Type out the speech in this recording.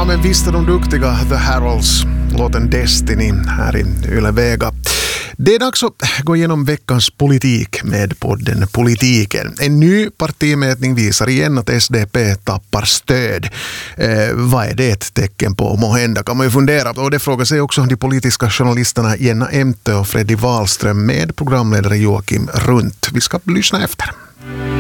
men visst är de duktiga, The Heralds, låten Destiny här i Yle Vega. Det är dags att gå igenom veckans politik med podden Politiken. En ny partimätning visar igen att SDP tappar stöd. Vad är det ett tecken på? Måhända kan man ju fundera. Och det frågar sig också de politiska journalisterna Jenna Emte och Freddy Wahlström med programledare Joakim Runt. Vi ska lyssna efter.